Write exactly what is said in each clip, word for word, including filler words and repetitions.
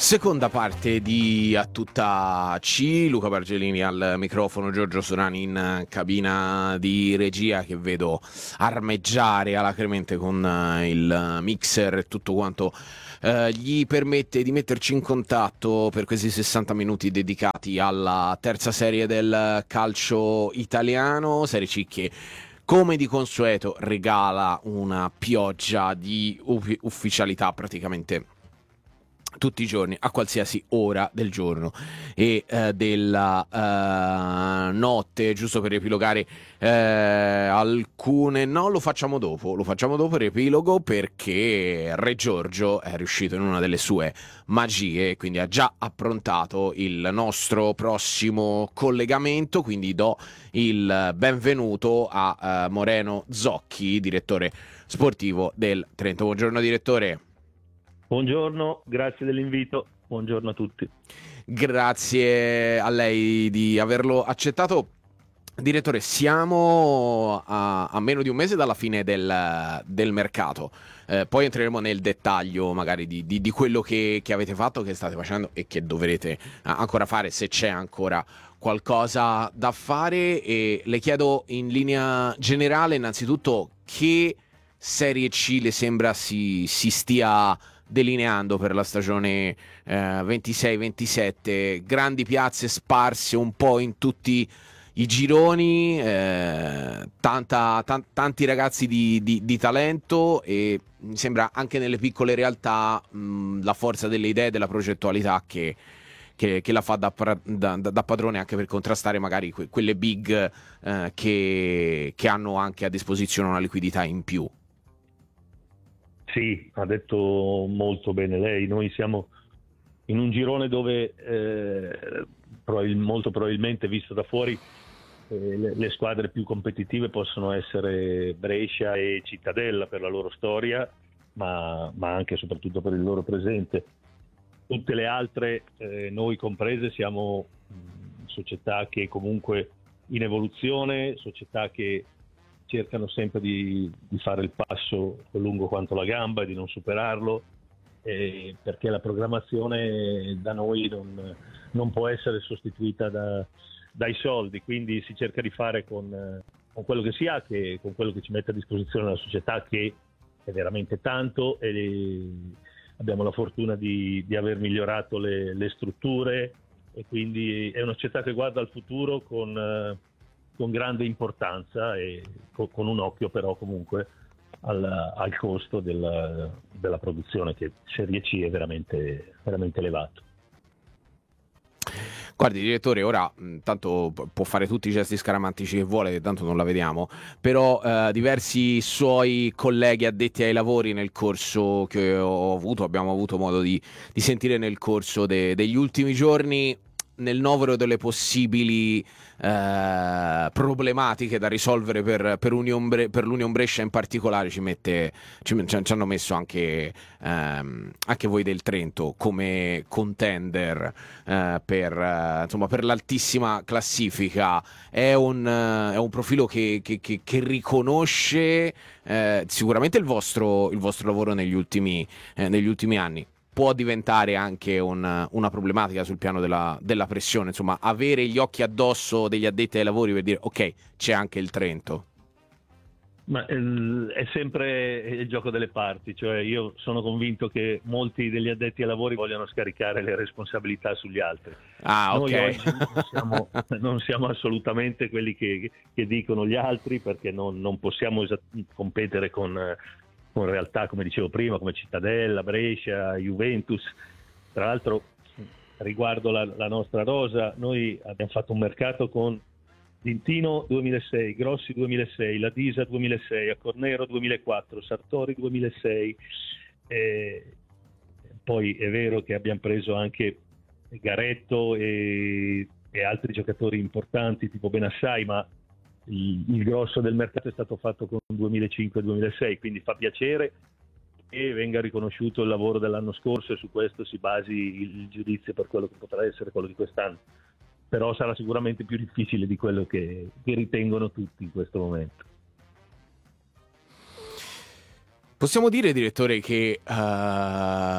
Seconda parte di A Tutta C, Luca Bargelini al microfono, Giorgio Sorani in cabina di regia che vedo armeggiare alacremente con eh, il mixer e tutto quanto eh, gli permette di metterci in contatto per questi sessanta minuti dedicati alla terza serie del calcio italiano, Serie C che come di consueto regala una pioggia di uffi- ufficialità praticamente tutti i giorni, a qualsiasi ora del giorno e eh, della eh, notte, giusto per riepilogare eh, alcune... No, lo facciamo dopo, lo facciamo dopo il riepilogo perché Re Giorgio è riuscito in una delle sue magie, quindi ha già approntato il nostro prossimo collegamento, quindi do il benvenuto a eh, Moreno Zocchi, direttore sportivo del Trento. Buongiorno direttore. Buongiorno, grazie dell'invito, buongiorno a tutti. Grazie a lei di averlo accettato. Direttore, siamo a, a meno di un mese dalla fine del, del mercato, eh, poi entreremo nel dettaglio magari di, di, di quello che, che avete fatto, che state facendo e che dovrete ancora fare, se c'è ancora qualcosa da fare. E le chiedo in linea generale innanzitutto che Serie C le sembra si, si stia delineando per la stagione eh, ventisei ventisette, grandi piazze sparse un po' in tutti i gironi, eh, tanta, tan- tanti ragazzi di, di- di talento e mi sembra anche nelle piccole realtà mh, la forza delle idee, della progettualità che, che- che la fa da, pra- da- da- da padrone anche per contrastare magari que- quelle big eh, che, che hanno anche a disposizione una liquidità in più. Sì, ha detto molto bene lei, noi siamo in un girone dove eh, probabil- molto probabilmente visto da fuori eh, le, le squadre più competitive possono essere Brescia e Cittadella per la loro storia, ma, ma anche e soprattutto per il loro presente. Tutte le altre, eh, noi comprese, siamo mh, società che comunque in evoluzione, società che cercano sempre di, di fare il passo lungo quanto la gamba e di non superarlo, eh, perché la programmazione da noi non, non può essere sostituita da, dai soldi, quindi si cerca di fare con, eh, con quello che si ha, che, con quello che ci mette a disposizione la società, che è veramente tanto, e abbiamo la fortuna di, di aver migliorato le, le strutture, e quindi è una società che guarda al futuro con... Eh, con grande importanza e co- con un occhio però comunque al, al costo del, della produzione, che Serie C è veramente, veramente elevato. Guardi, direttore, ora mh, tanto p- può fare tutti i gesti scaramantici che vuole, che tanto non la vediamo, però eh, diversi suoi colleghi addetti ai lavori nel corso che ho avuto, abbiamo avuto modo di, di sentire nel corso de- degli ultimi giorni, nel novero delle possibili eh, problematiche da risolvere per, per, Union Bre- per l'Union Brescia in particolare, ci, mette, ci, ci ci hanno messo anche, ehm, anche voi del Trento come contender eh, per, eh, insomma, per l'altissima classifica. È un, eh, è un profilo che, che- che- che riconosce eh, sicuramente il vostro, il vostro lavoro negli ultimi, eh, negli ultimi anni. Può diventare anche un- una problematica sul piano della, della pressione, insomma, avere gli occhi addosso degli addetti ai lavori per dire ok, c'è anche il Trento. Ma eh, è sempre il gioco delle parti, cioè io sono convinto che molti degli addetti ai lavori vogliono scaricare le responsabilità sugli altri. Ah, ok. Noi oggi non siamo, non siamo assolutamente quelli che, che dicono gli altri, perché non, non possiamo esa- competere con, eh, con realtà, come dicevo prima, come Cittadella, Brescia, Juventus. Tra l'altro, riguardo la, la nostra rosa, noi abbiamo fatto un mercato con Dintino duemilasei, Grossi duemilasei, Ladisa duemilasei, Accornero duemilaquattro, Sartori duemilasei. Eh, poi è vero che abbiamo preso anche Garetto e, e altri giocatori importanti tipo Benassai, ma il, il grosso del mercato è stato fatto con duemilacinque duemilasei, quindi fa piacere che venga riconosciuto il lavoro dell'anno scorso e su questo si basi il, il giudizio per quello che potrà essere quello di quest'anno. Però sarà sicuramente più difficile di quello che, che ritengono tutti in questo momento. Possiamo dire, direttore, che uh,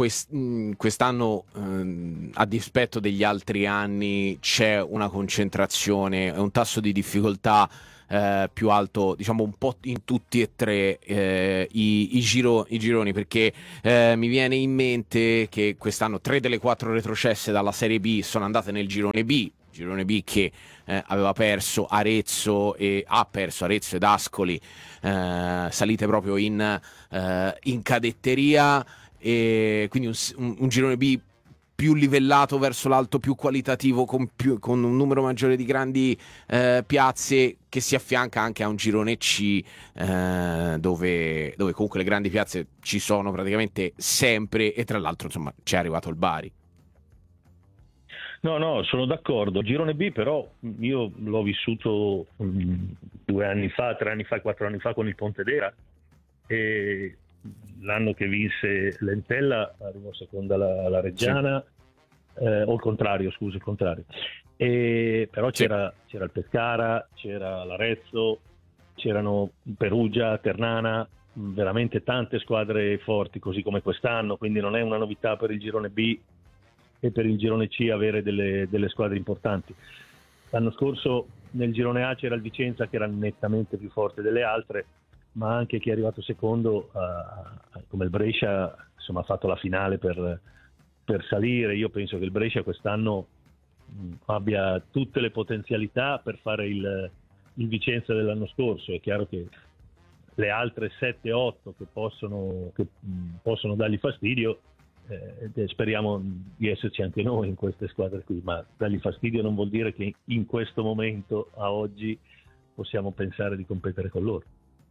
quest- mh, quest'anno, ehm, a dispetto degli altri anni, c'è una concentrazione, un tasso di difficoltà eh, più alto, diciamo un po' in tutti e tre eh, i, i giro- i gironi, perché eh, mi viene in mente che quest'anno tre delle quattro retrocesse dalla Serie B sono andate nel girone B, girone B che eh, aveva perso Arezzo e ha perso Arezzo ed Ascoli, eh, salite proprio in, eh, in cadetteria, e quindi un, un, un girone B più livellato verso l'alto, più qualitativo, con, più, con un numero maggiore di grandi eh, piazze, che si affianca anche a un girone C eh, dove, dove comunque le grandi piazze ci sono praticamente sempre, e tra l'altro insomma c'è arrivato il Bari. No, no, sono d'accordo. Girone B però io l'ho vissuto um, due anni fa, tre anni fa, quattro anni fa con il Pontedera, e l'anno che vinse l'Entella arrivò seconda la, la Reggiana, sì. eh, o il contrario, scusa, il contrario. E, però c'era, sì. c'era il Pescara, c'era l'Arezzo, c'erano Perugia, Ternana, veramente tante squadre forti, così come quest'anno, quindi non è una novità per il girone B e per il girone C avere delle, delle squadre importanti. L'anno scorso nel girone A c'era il Vicenza, che era nettamente più forte delle altre, ma anche chi è arrivato secondo, uh, come il Brescia, insomma, ha fatto la finale per, per salire. Io penso che il Brescia quest'anno mh, abbia tutte le potenzialità per fare il, il Vicenza dell'anno scorso. È chiaro che le altre sette otto che possono, che, mh, possono dargli fastidio, eh, speriamo di esserci anche noi in queste squadre qui, ma dargli fastidio non vuol dire che in questo momento, a oggi, possiamo pensare di competere con loro.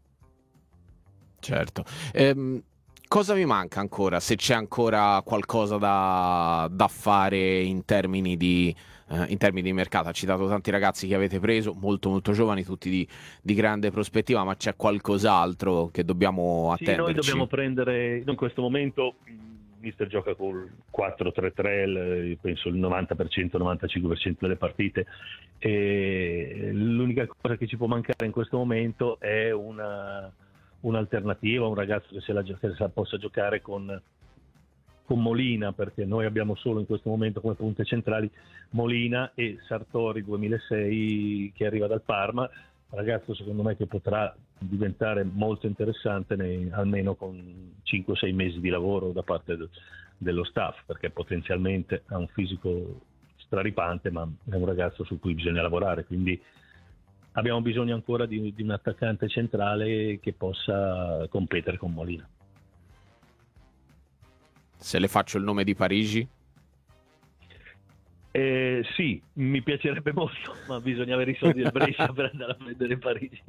Certo. Ehm, cosa vi manca ancora? Se c'è ancora qualcosa da, da fare in termini di, eh, in termini di mercato? Ha citato tanti ragazzi che avete preso, molto molto giovani, tutti di, di grande prospettiva, ma c'è qualcos'altro che dobbiamo attenderci? Sì, noi dobbiamo prendere, in questo momento mister gioca col quattro tre tre, penso il novanta per cento, novantacinque per cento delle partite, e l'unica cosa che ci può mancare in questo momento è una un'alternativa, un ragazzo che se la, che se la possa giocare con, con Molina, perché noi abbiamo solo in questo momento come punte centrali Molina e Sartori duemilasei, che arriva dal Parma, ragazzo secondo me che potrà diventare molto interessante nei, almeno con cinque sei mesi di lavoro da parte de, dello staff, perché potenzialmente ha un fisico straripante, ma è un ragazzo su cui bisogna lavorare, quindi abbiamo bisogno ancora di, di un attaccante centrale che possa competere con Molina. Se le faccio il nome di Parigi? Eh, sì, mi piacerebbe molto, ma bisogna avere i soldi del Brescia per andare a vedere Parigi.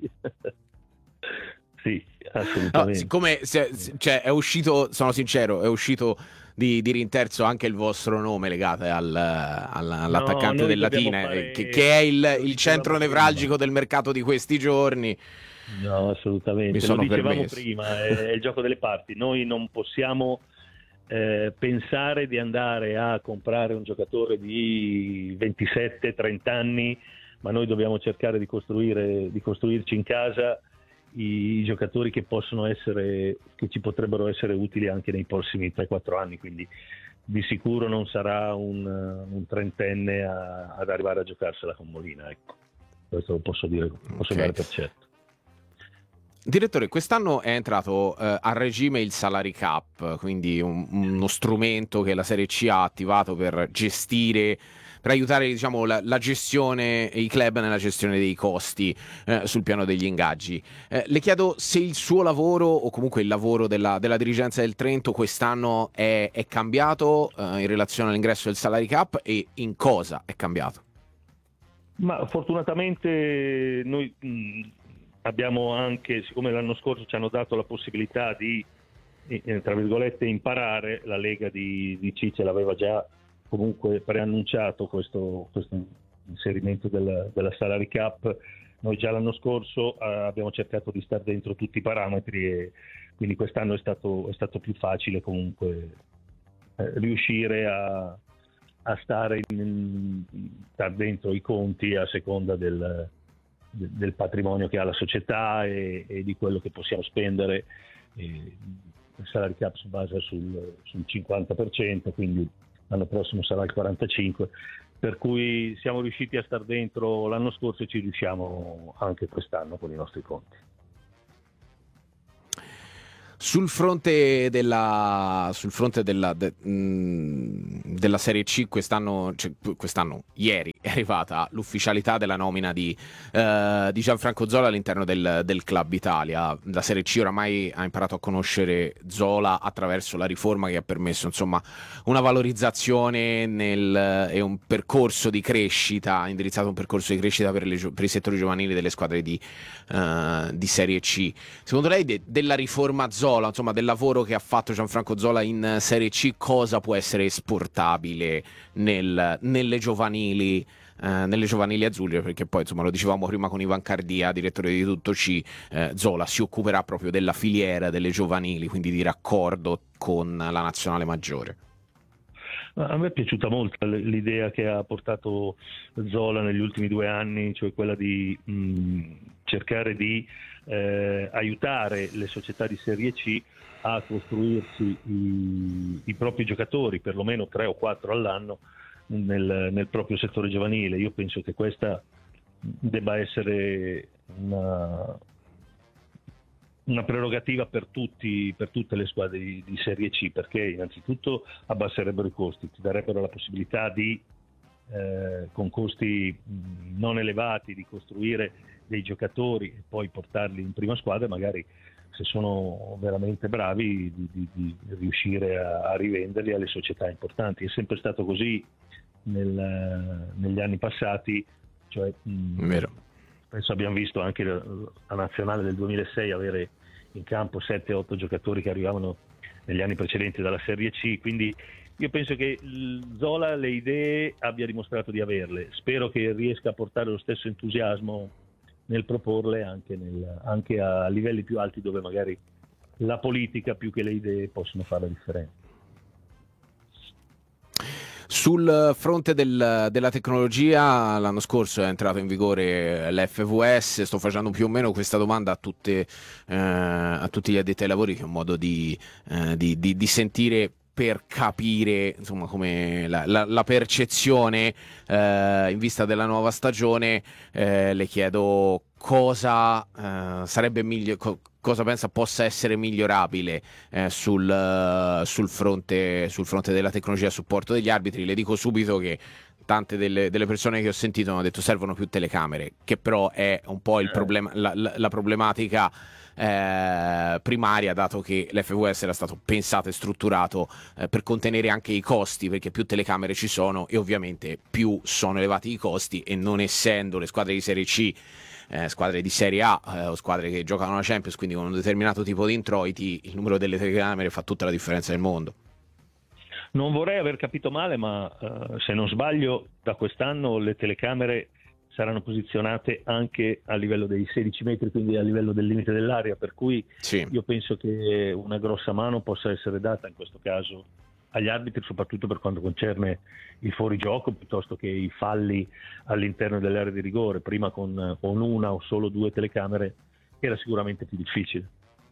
Sì, assolutamente. No, siccome se, se, cioè, è uscito, sono sincero, è uscito di, di rinterzo anche il vostro nome legato al, al, all'attaccante no, del Latina, fare... che, che è il, il centro nevralgico del mercato di questi giorni. No, assolutamente. Mi sono Lo dicevamo permesso. prima, è, è il gioco delle parti. Noi non possiamo eh, pensare di andare a comprare un giocatore di ventisette trenta anni, ma noi dobbiamo cercare di costruire, di costruirci in casa i, i giocatori che possono essere, che ci potrebbero essere utili anche nei prossimi tre quattro anni, quindi di sicuro non sarà un, un trentenne a, ad arrivare a giocarsela con Molina, ecco. Questo lo posso dire, posso Okay. dare per certo. Direttore, quest'anno è entrato eh, a regime il Salary Cap, quindi un- uno strumento che la Serie C ha attivato per gestire, per aiutare, diciamo, la, la gestione, i club nella gestione dei costi eh, sul piano degli ingaggi. Eh, le chiedo se il suo lavoro, o comunque il lavoro della, della dirigenza del Trento, quest'anno è, è cambiato eh, in relazione all'ingresso del Salary Cap, e in cosa è cambiato? Ma fortunatamente noi mh, abbiamo anche, siccome l'anno scorso ci hanno dato la possibilità di, eh, tra virgolette, imparare, la Lega di, di Ciccia l'aveva già comunque preannunciato questo, questo inserimento del, della Salary Cap. Noi già l'anno scorso eh, abbiamo cercato di stare dentro tutti i parametri, e quindi quest'anno è stato, è stato più facile comunque eh, riuscire a a stare in, star dentro i conti a seconda del, del patrimonio che ha la società e, e di quello che possiamo spendere. E il salary cap si basa sul, sul cinquanta per cento, quindi l'anno prossimo sarà il quarantacinque per cento, per cui siamo riusciti a star dentro l'anno scorso e ci riusciamo anche quest'anno con i nostri conti. Sul fronte della, sul fronte della, de, mh, della Serie C quest'anno, cioè, quest'anno, ieri è arrivata l'ufficialità della nomina di, eh, di Gianfranco Zola all'interno del, del Club Italia. La Serie C oramai ha imparato a conoscere Zola attraverso la riforma che ha permesso, insomma, una valorizzazione nel, e un percorso di crescita, ha indirizzato un percorso di crescita per, le, per i settori giovanili delle squadre di, uh, di Serie C. Secondo lei de, della riforma Zola, insomma del lavoro che ha fatto Gianfranco Zola in Serie C, cosa può essere esportabile nel, nelle giovanili eh, nelle giovanili azzurre? Perché poi, insomma, lo dicevamo prima con Ivan Cardia, direttore di Tutto C, eh, Zola si occuperà proprio della filiera delle giovanili, quindi di raccordo con la nazionale maggiore. A me è piaciuta molto l'idea che ha portato Zola negli ultimi due anni, cioè quella di mh, cercare di eh, aiutare le società di Serie C a costruirsi i, i propri giocatori, perlomeno tre o quattro all'anno, nel, nel proprio settore giovanile. Io penso che questa debba essere una, una prerogativa per tutti, per tutte le squadre di, di Serie C, perché innanzitutto abbasserebbero i costi, ti darebbero la possibilità di, eh, con costi non elevati, di costruire dei giocatori e poi portarli in prima squadra, magari se sono veramente bravi di, di, di riuscire a, a rivenderli alle società importanti. È sempre stato così nel, negli anni passati, cioè mh, Vero. Penso abbiamo visto anche la, la nazionale del duemilasei avere in campo sette otto giocatori che arrivavano negli anni precedenti dalla Serie C, quindi io penso che Zola le idee abbia dimostrato di averle. Spero che riesca a portare lo stesso entusiasmo nel proporle anche, nel, anche a livelli più alti, dove magari la politica più che le idee possono fare la differenza. Sul fronte del, della tecnologia, l'anno scorso è entrato in vigore l'F V S. Sto facendo più o meno questa domanda a, tutte, eh, a tutti gli addetti ai lavori, che è un modo di, eh, di, di, di sentire, per capire, insomma, come la, la, la percezione eh, in vista della nuova stagione. Eh, le chiedo cosa eh, sarebbe migliore, co- cosa pensa possa essere migliorabile eh, sul, uh, sul, fronte, sul fronte della tecnologia a supporto degli arbitri. Le dico subito che tante delle, delle persone che ho sentito hanno detto servono più telecamere, che però è un po' il problema, la, la, la problematica Eh, primaria, dato che l'F V S era stato pensato e strutturato eh, per contenere anche i costi, perché più telecamere ci sono e ovviamente più sono elevati i costi, e non essendo le squadre di Serie C eh, squadre di Serie A eh, o squadre che giocano la Champions, quindi con un determinato tipo di introiti, il numero delle telecamere fa tutta la differenza del mondo. Non vorrei aver capito male, ma uh, se non sbaglio da quest'anno le telecamere saranno posizionate anche a livello dei sedici metri, quindi a livello del limite dell'area, per cui sì. Io penso che una grossa mano possa essere data in questo caso agli arbitri, soprattutto per quanto concerne il fuorigioco, piuttosto che i falli all'interno dell'area di rigore. Prima con, con una o solo due telecamere era sicuramente più difficile.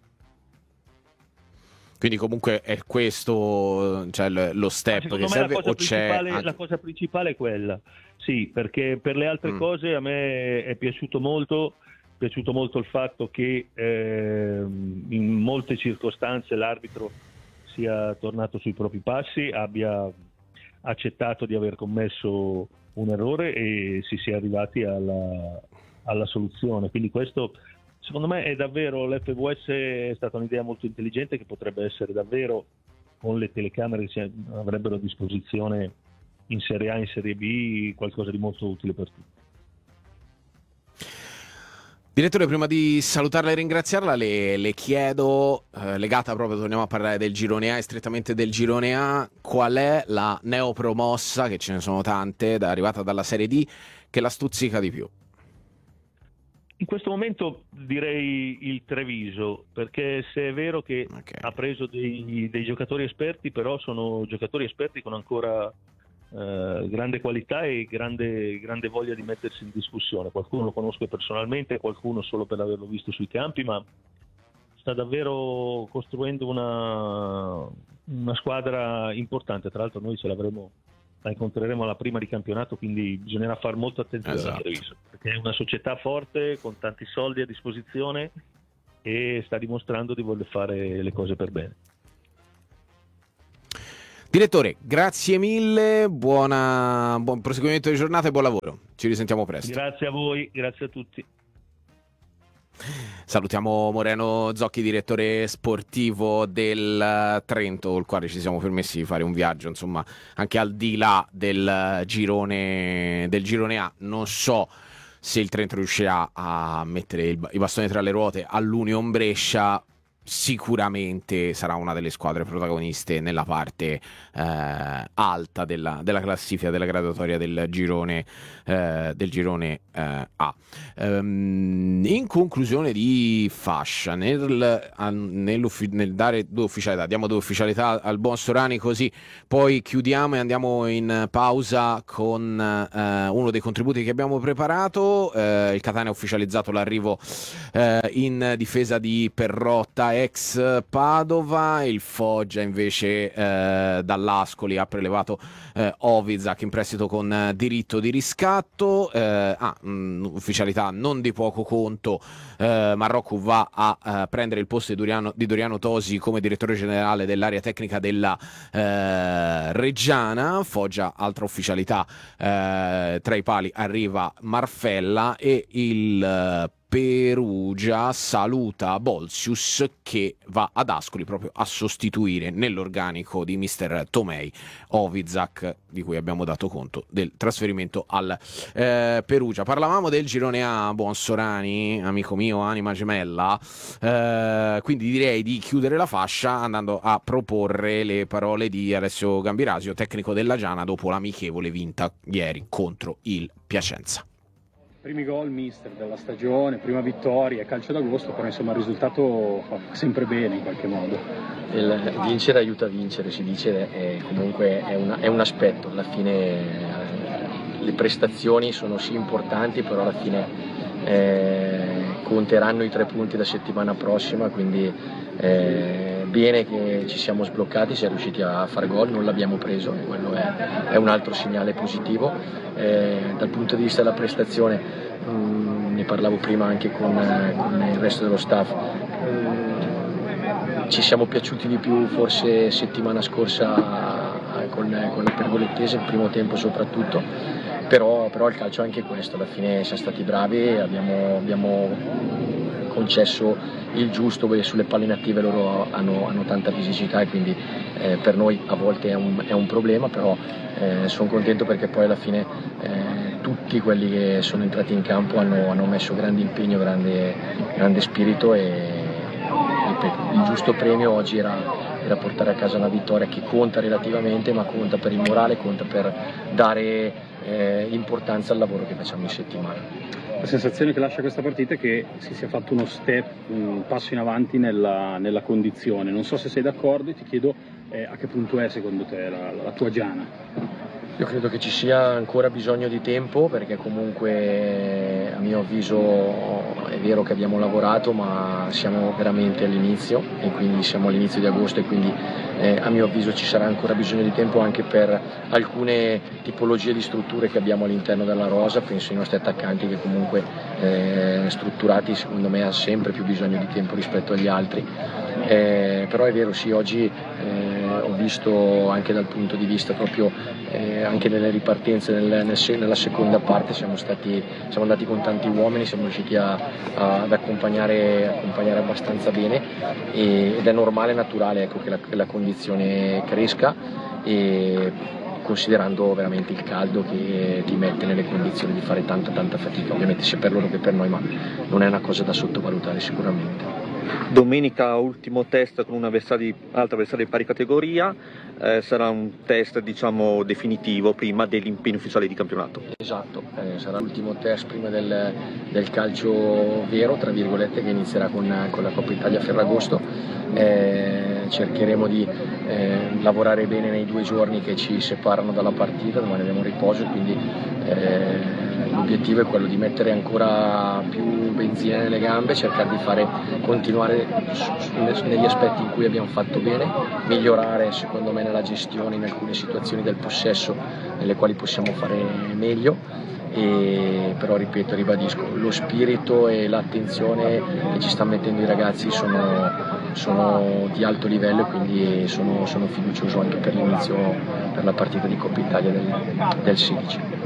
Quindi comunque è questo, cioè, lo step che serve, la cosa, o c'è anche... la cosa principale è quella, sì, perché per le altre mm. cose a me è piaciuto molto, è piaciuto molto il fatto che eh, in molte circostanze l'arbitro sia tornato sui propri passi, abbia accettato di aver commesso un errore e si sia arrivati alla, alla soluzione. Quindi questo, secondo me, è davvero, l'F V S è stata un'idea molto intelligente, che potrebbe essere davvero, con le telecamere che si avrebbero a disposizione in Serie A e in Serie B, qualcosa di molto utile per tutti. Direttore, prima di salutarla e ringraziarla, le, le chiedo, eh, legata proprio, torniamo a parlare del girone A e strettamente del girone A, qual è la neopromossa, che ce ne sono tante, da, arrivata dalla Serie D, che la stuzzica di più? In questo momento direi il Treviso, perché se è vero che okay. ha preso dei, dei giocatori esperti, però sono giocatori esperti con ancora eh, grande qualità e grande, grande voglia di mettersi in discussione. Qualcuno lo conosco personalmente, qualcuno solo per averlo visto sui campi, ma sta davvero costruendo una, una squadra importante. Tra l'altro noi ce l'avremo, la incontreremo alla prima di campionato, quindi bisognerà fare molta attenzione, Esatto. perché è una società forte con tanti soldi a disposizione e sta dimostrando di voler fare le cose per bene. Direttore, grazie mille, buona, buon proseguimento di giornata e buon lavoro. Ci risentiamo presto. Grazie a voi, grazie a tutti. Salutiamo Moreno Zocchi, direttore sportivo del Trento, col quale ci siamo permessi di fare un viaggio, insomma, anche al di là del girone, del girone A. Non so se il Trento riuscirà a mettere il, i bastoni tra le ruote all'Union Brescia. Sicuramente sarà una delle squadre protagoniste nella parte eh, alta della, della classifica, della graduatoria del girone, eh, del girone eh, A. Um, in conclusione di fascia, nel, nel dare due ufficialità, diamo due ufficialità al buon Sorani, così poi chiudiamo e andiamo in pausa con eh, uno dei contributi che abbiamo preparato. Eh, il Catania ha ufficializzato l'arrivo eh, in difesa di Perrotta, ex Padova. Il Foggia invece eh, dall'Ascoli ha prelevato eh, Ovizak in prestito con eh, diritto di riscatto. Eh, ah, mh, ufficialità non di poco conto, eh, Marocco va a eh, prendere il posto di Doriano, di Doriano Tosi come direttore generale dell'area tecnica della eh, Reggiana. Foggia, altra ufficialità, eh, tra i pali arriva Marfella e il eh, Perugia saluta Bolsius, che va ad Ascoli proprio a sostituire nell'organico di mister Tomei Ovizak, di cui abbiamo dato conto del trasferimento al eh, Perugia. Parlavamo del girone A, buon Sorani, amico mio, anima gemella, eh, quindi direi di chiudere la fascia andando a proporre le parole di Alessio Gambirasio, tecnico della Giana, dopo l'amichevole vinta ieri contro il Piacenza. Primi gol mister della stagione, prima vittoria, calcio d'agosto, però insomma il risultato fa sempre bene in qualche modo. Il vincere aiuta a vincere, si dice, è comunque è, una, è un aspetto, alla fine eh, le prestazioni sono sì importanti, però alla fine eh, conteranno i tre punti la settimana prossima, quindi eh, bene che ci siamo sbloccati, siamo riusciti a far gol, non l'abbiamo preso e quello è, è un altro segnale positivo. Eh, dal punto di vista della prestazione, mh, ne parlavo prima anche con, eh, con il resto dello staff, mh, ci siamo piaciuti di più forse settimana scorsa eh, con, con la pergolettese, il primo tempo soprattutto, però, però il calcio è anche questo, alla fine siamo stati bravi, abbiamo, abbiamo concesso il giusto, perché sulle palle inattive loro hanno, hanno tanta fisicità e quindi eh, per noi a volte è un, è un problema, però eh, sono contento perché poi alla fine eh, tutti quelli che sono entrati in campo hanno, hanno messo grande impegno, grande, grande spirito e ripeto, il giusto premio oggi era, era portare a casa una vittoria che conta relativamente, ma conta per il morale, conta per dare eh, importanza al lavoro che facciamo in settimana. La sensazione che lascia questa partita è che si sia fatto uno step, un passo in avanti nella, nella condizione. Non so se sei d'accordo e ti chiedo eh, a che punto è secondo te la, la tua Giana? Io credo che ci sia ancora bisogno di tempo, perché comunque a mio avviso è vero che abbiamo lavorato, ma siamo veramente all'inizio e quindi siamo all'inizio di agosto e quindi eh, a mio avviso ci sarà ancora bisogno di tempo anche per alcune tipologie di strutture che abbiamo all'interno della rosa. Penso ai nostri attaccanti che comunque eh, strutturati secondo me ha sempre più bisogno di tempo rispetto agli altri, eh, però è vero, sì, oggi eh, ho visto anche dal punto di vista proprio eh, anche nelle ripartenze nel, nel, nella seconda parte siamo stati siamo andati con tanti uomini, siamo riusciti a, a, ad accompagnare, accompagnare abbastanza bene e, ed è normale e naturale, ecco, che la, che la condizione cresca, e considerando veramente il caldo che ti mette nelle condizioni di fare tanta tanta fatica, ovviamente sia per loro che per noi, ma non è una cosa da sottovalutare sicuramente. Domenica ultimo test con un avversario, altro avversario di pari categoria, eh, sarà un test diciamo definitivo prima dell'impegno ufficiale di campionato. Esatto, eh, sarà l'ultimo test prima del, del calcio vero, tra virgolette, che inizierà con, con la Coppa Italia a Ferragosto. Eh, cercheremo di eh, lavorare bene nei due giorni che ci separano dalla partita, domani abbiamo riposo, quindi eh, l'obiettivo è quello di mettere ancora più benzina nelle gambe, cercare di fare continuare negli aspetti in cui abbiamo fatto bene, migliorare secondo me nella gestione in alcune situazioni del possesso nelle quali possiamo fare meglio. E però ripeto, ribadisco, lo spirito e l'attenzione che ci stanno mettendo i ragazzi sono, sono di alto livello, e quindi sono, sono fiducioso anche per l'inizio, per la partita di Coppa Italia del, del sedici.